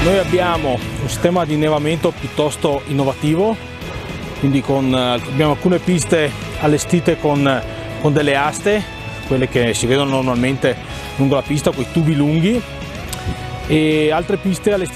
Noi abbiamo un sistema di innevamento piuttosto innovativo, quindi abbiamo alcune piste allestite con delle aste, quelle che si vedono normalmente lungo la pista, con i tubi lunghi, e altre piste allestite